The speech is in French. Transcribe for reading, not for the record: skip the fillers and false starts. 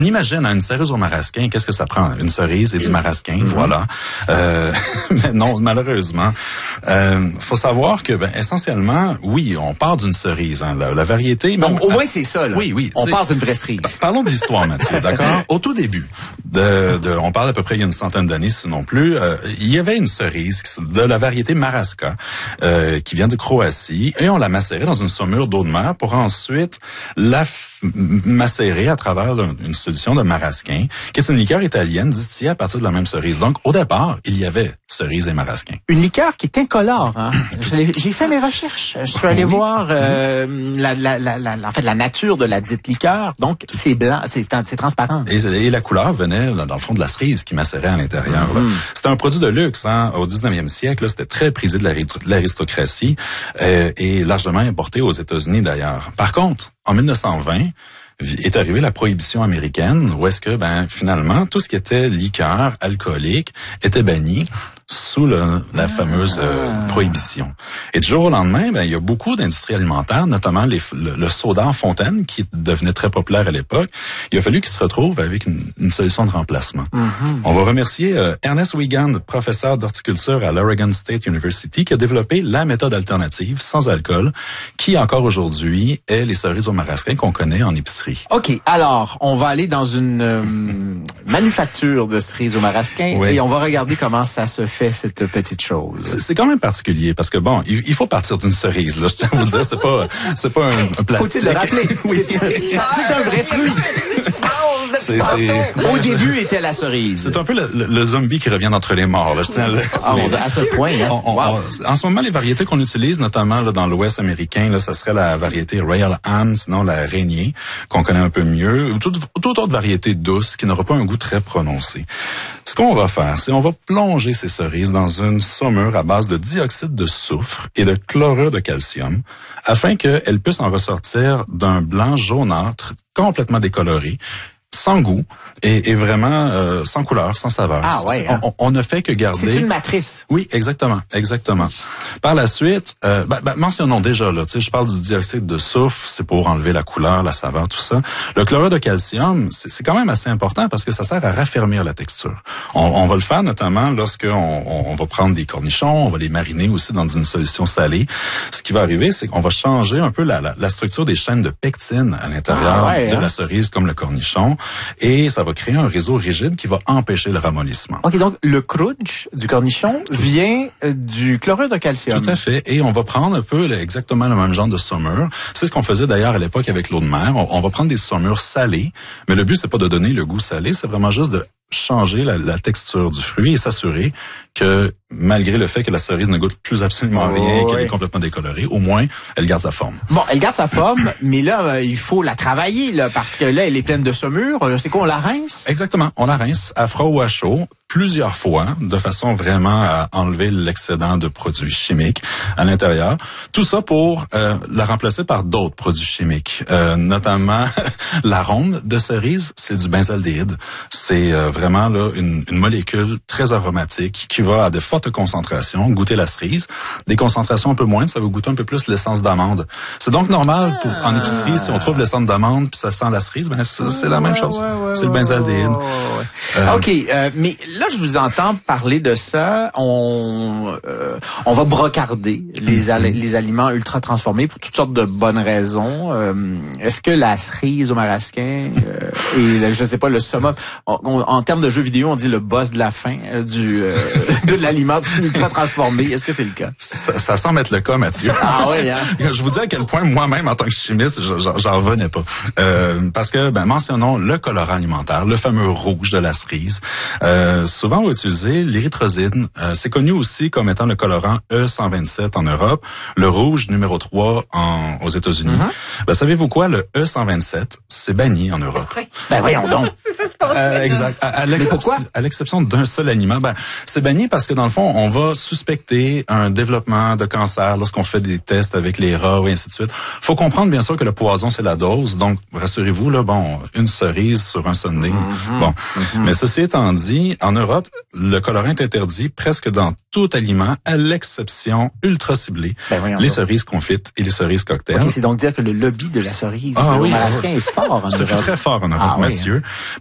On imagine une cerise au marasquin, qu'est-ce que ça prend? Une cerise et du marasquin, voilà. Mais non, malheureusement. Faut savoir que, essentiellement, oui, on part d'une cerise, hein, la variété. Donc, au moins, c'est ça, là. Oui. On part d'une vraie cerise. Parlons de l'histoire, Mathieu, d'accord? Au tout début, on parle à peu près il y a une centaine d'années, sinon plus, il y avait une cerise de la variété Marasca, qui vient de Croatie, et on la macérait dans une saumure d'eau de mer pour ensuite la macérer à travers une solution de marasquin, qui est une liqueur italienne distillée à partir de la même cerise. Donc, au départ, il y avait cerise et marasquin. Une liqueur qui est incolore, hein. J'ai fait mes recherches. Je suis allé voir la nature de la dite liqueur. Donc, c'est blanc, c'est transparent. Et la couleur venait, dans le fond, de la cerise qui macérait à l'intérieur. C'était un produit de luxe, hein. Au 19e siècle, c'était très prisé de l'aristocratie et largement importé aux États-Unis, d'ailleurs. Par contre, en 1920, est arrivée la prohibition américaine, où est-ce que, finalement, tout ce qui était liqueur alcoolique était banni sous la fameuse prohibition. Et du jour au lendemain, il y a beaucoup d'industries alimentaires, notamment le soda en fontaine, qui devenait très populaire à l'époque. Il a fallu qu'ils se retrouvent avec une solution de remplacement. On va remercier Ernest Wiegand, professeur d'horticulture à l'Oregon State University, qui a développé la méthode alternative sans alcool, qui encore aujourd'hui est les cerises au marasquin qu'on connaît en épicerie. OK, alors, on va aller dans une manufacture de cerises au marasquin et on va regarder comment ça se fait, cette petite chose. C'est quand même particulier parce que il faut partir d'une cerise, là. Je tiens à vous dire, c'est pas un plastique. Faut-il le rappeler? C'est un vrai fruit. Au début était la cerise. C'est un peu le zombie qui revient d'entre les morts, là. Je tiens à ce point, hein? En ce moment, les variétés qu'on utilise, notamment là, dans l'Ouest américain, là, ça serait la variété Royal Anne, sinon la Régnier, qu'on connaît un peu mieux, ou toute autre variété douce qui n'aura pas un goût très prononcé. Ce qu'on va faire, c'est on va plonger ces cerises dans une saumure à base de dioxyde de soufre et de chlorure de calcium afin qu'elles puissent en ressortir d'un blanc jaunâtre complètement décoloré, sans goût et vraiment sans couleur, sans saveur. Ah ouais. Hein? On ne fait que garder. C'est une matrice. Oui, exactement. Par la suite, mentionnons déjà là, tu sais, je parle du dioxyde de soufre, c'est pour enlever la couleur, la saveur, tout ça. Le chlorure de calcium, c'est quand même assez important parce que ça sert à raffermir la texture. On va le faire notamment lorsque on va prendre des cornichons, on va les mariner aussi dans une solution salée. Ce qui va arriver, c'est qu'on va changer un peu la structure des chaînes de pectine à l'intérieur de la cerise comme le cornichon. Et ça va créer un réseau rigide qui va empêcher le ramollissement. OK, donc le crunch du cornichon vient du chlorure de calcium. Tout à fait. Et on va prendre un peu exactement le même genre de saumure. C'est ce qu'on faisait d'ailleurs à l'époque avec l'eau de mer. On va prendre des saumures salées, mais le but, c'est pas de donner le goût salé, c'est vraiment juste de changer la texture du fruit et s'assurer que malgré le fait que la cerise ne goûte plus absolument rien, qu'elle est complètement décolorée, au moins, elle garde sa forme. Bon, elle garde sa forme, mais là, il faut la travailler, là, parce que là, elle est pleine de saumure. C'est quoi, on la rince? Exactement. On la rince à froid ou à chaud, plusieurs fois, de façon vraiment à enlever l'excédent de produits chimiques à l'intérieur. Tout ça pour la remplacer par d'autres produits chimiques, notamment l'arôme de cerise, c'est du benzaldéhyde. C'est vraiment là une molécule très aromatique qui va à de fortes concentrations goûter la cerise. Des concentrations un peu moindres, ça va goûter un peu plus l'essence d'amande. C'est donc normal en épicerie, si on trouve l'essence d'amande puis ça sent la cerise, c'est la même chose. C'est le benzaldéhyde. OK, mais là, je vous entends parler de ça. On va brocarder les aliments ultra transformés pour toutes sortes de bonnes raisons. Est-ce que la cerise au marasquin et je sais pas, le summum, en termes de jeux vidéo, on dit le boss de la fin de l'aliment ultra transformé. Est-ce que c'est le cas? Ça semble être le cas, Mathieu. Ah oui, hein? Je vous dis à quel point moi-même, en tant que chimiste, j'en revenais pas. Parce que, mentionnons le colorant alimentaire, le fameux rouge de la cerise. Souvent, on va utiliser l'érythrosine. C'est connu aussi comme étant le colorant E127 en Europe, le rouge numéro 3 aux États-Unis. Savez-vous quoi? Le E127, c'est banni en Europe. Voyons donc. C'est ça, je pensais. Exact. À l'exception d'un seul aliment. C'est banni parce que dans le fond, fond, on va suspecter un développement de cancer lorsqu'on fait des tests avec les rats et ainsi de suite. Faut comprendre bien sûr que le poison, c'est la dose. Donc, rassurez-vous, là, bon, une cerise sur un sundae. Bon. Mais ceci étant dit, en Europe, le colorant est interdit presque dans tout aliment, à l'exception ultra ciblée, les cerises confites et les cerises cocktails. Okay, c'est donc dire que le lobby de la cerise au Madagascar est fort en Europe. Ça fait très fort en Europe, Mathieu.